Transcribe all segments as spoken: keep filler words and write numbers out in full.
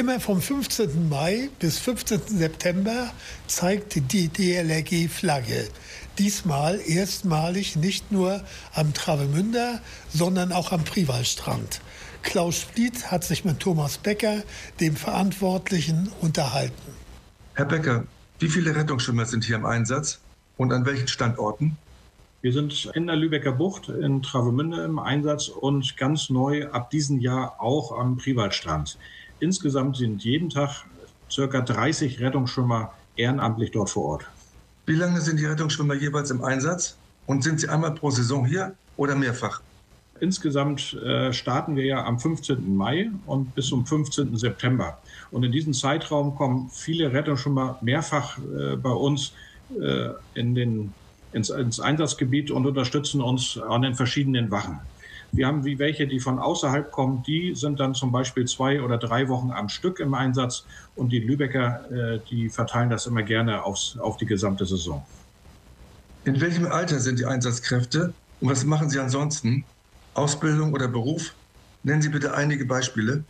Immer vom fünfzehnten Mai bis fünfzehnten September zeigt die D L R G Flagge. Diesmal erstmalig nicht nur am Travemünder, sondern auch am Priwaldstrand. Klaus Spliet hat sich mit Thomas Becker, dem Verantwortlichen, unterhalten. Herr Becker, wie viele Rettungsschwimmer sind hier im Einsatz und an welchen Standorten? Wir sind in der Lübecker Bucht in Travemünde im Einsatz und ganz neu ab diesem Jahr auch am Priwaldstrand. Insgesamt sind jeden Tag ca. dreißig Rettungsschwimmer ehrenamtlich dort vor Ort. Wie lange sind die Rettungsschwimmer jeweils im Einsatz und sind sie einmal pro Saison hier oder mehrfach? Insgesamt äh, starten wir ja am fünfzehnten Mai und bis zum fünfzehnten September. Und in diesem Zeitraum kommen viele Rettungsschwimmer mehrfach äh, bei uns äh, in den, ins, ins Einsatzgebiet und unterstützen uns an den verschiedenen Wachen. Wir haben wie welche, die von außerhalb kommen, die sind dann zum Beispiel zwei oder drei Wochen am Stück im Einsatz und die Lübecker, äh, die verteilen das immer gerne aufs, auf die gesamte Saison. In welchem Alter sind die Einsatzkräfte und was machen sie ansonsten? Ausbildung oder Beruf? Nennen Sie bitte einige Beispiele.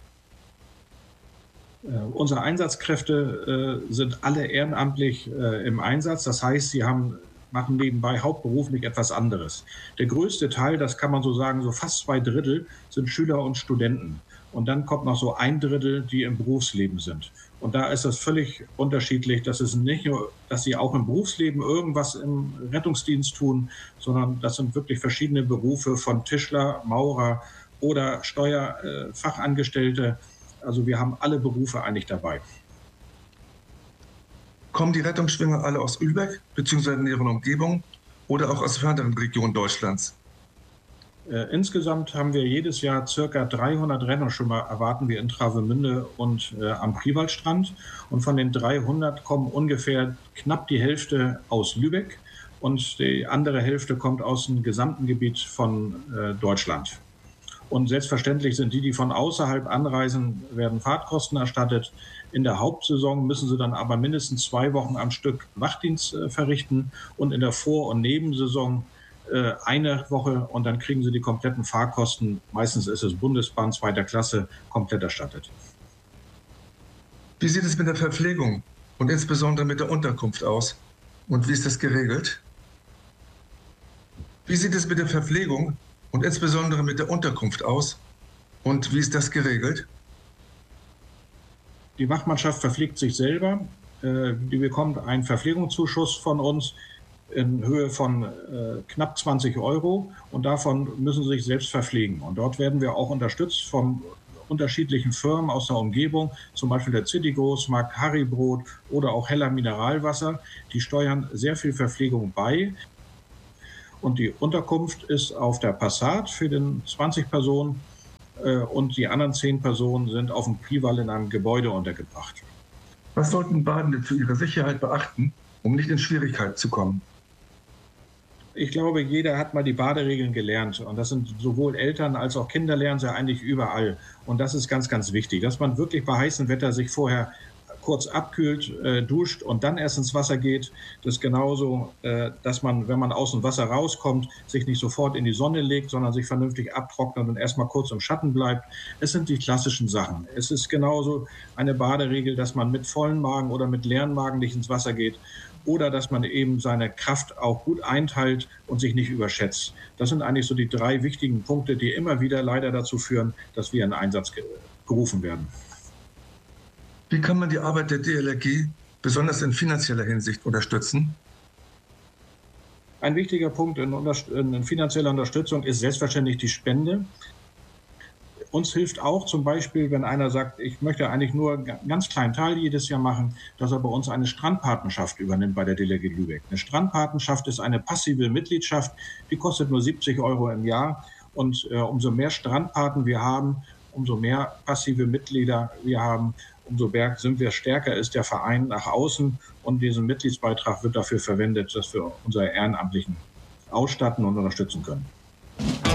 Äh, unsere Einsatzkräfte äh, sind alle ehrenamtlich äh, im Einsatz. Das heißt, sie haben, machen nebenbei hauptberuflich etwas anderes. Der größte Teil, das kann man so sagen, so fast zwei Drittel, sind Schüler und Studenten. Und dann kommt noch so ein Drittel, die im Berufsleben sind. Und da ist das völlig unterschiedlich. Das ist nicht nur, dass sie auch im Berufsleben irgendwas im Rettungsdienst tun, sondern das sind wirklich verschiedene Berufe von Tischler, Maurer oder Steuerfachangestellte. Also wir haben alle Berufe eigentlich dabei. Kommen die Rettungsschwimmer alle aus Lübeck bzw. in ihrer Umgebung oder auch aus ferneren Regionen Deutschlands? Äh, insgesamt haben wir jedes Jahr ca. dreihundert Rettungsschwimmer erwarten wir in Travemünde und äh, am Priwaldstrand. Und von den dreihundert kommen ungefähr knapp die Hälfte aus Lübeck und die andere Hälfte kommt aus dem gesamten Gebiet von äh, Deutschland. Und selbstverständlich sind die, die von außerhalb anreisen, werden Fahrtkosten erstattet. In der Hauptsaison müssen sie dann aber mindestens zwei Wochen am Stück Wachdienst äh, verrichten und in der Vor- und Nebensaison äh, eine Woche und dann kriegen sie die kompletten Fahrkosten, meistens ist es Bundesbahn zweiter Klasse, komplett erstattet. Wie sieht es mit der Verpflegung und insbesondere mit der Unterkunft aus? Und wie ist das geregelt? Wie sieht es mit der Verpflegung und insbesondere mit der Unterkunft aus? Und wie ist das geregelt? Die Wachmannschaft verpflegt sich selber. Die bekommt einen Verpflegungszuschuss von uns in Höhe von knapp zwanzig Euro und davon müssen sie sich selbst verpflegen. Und dort werden wir auch unterstützt von unterschiedlichen Firmen aus der Umgebung, zum Beispiel der Zittigos, Markt Harrybrot oder auch Heller Mineralwasser. Die steuern sehr viel Verpflegung bei. Und die Unterkunft ist auf der Passat für den zwanzig Personen äh, und die anderen zehn Personen sind auf dem Priwald in einem Gebäude untergebracht. Was sollten Badende für ihre Sicherheit beachten, um nicht in Schwierigkeiten zu kommen? Ich glaube, jeder hat mal die Baderegeln gelernt und das sind sowohl Eltern als auch Kinder lernen sie eigentlich überall. Und das ist ganz, ganz wichtig, dass man wirklich bei heißem Wetter sich vorher kurz abkühlt, äh, duscht und dann erst ins Wasser geht. Das ist genauso, äh, dass man, wenn man aus dem Wasser rauskommt, sich nicht sofort in die Sonne legt, sondern sich vernünftig abtrocknet und erstmal kurz im Schatten bleibt. Es sind die klassischen Sachen. Es ist genauso eine Baderegel, dass man mit vollen Magen oder mit leeren Magen nicht ins Wasser geht oder dass man eben seine Kraft auch gut einteilt und sich nicht überschätzt. Das sind eigentlich so die drei wichtigen Punkte, die immer wieder leider dazu führen, dass wir in Einsatz ge- gerufen werden. Wie kann man die Arbeit der D L R G besonders in finanzieller Hinsicht unterstützen? Ein wichtiger Punkt in, Unterst- in finanzieller Unterstützung ist selbstverständlich die Spende. Uns hilft auch zum Beispiel, wenn einer sagt, ich möchte eigentlich nur einen ganz kleinen Teil jedes Jahr machen, dass er bei uns eine Strandpatenschaft übernimmt bei der D L R G Lübeck. Eine Strandpatenschaft ist eine passive Mitgliedschaft, die kostet nur siebzig Euro im Jahr. Und äh, umso mehr Strandpaten wir haben, umso mehr passive Mitglieder wir haben, umso mehr sind wir stärker, ist der Verein nach außen. Und diesen Mitgliedsbeitrag wird dafür verwendet, dass wir unsere Ehrenamtlichen ausstatten und unterstützen können.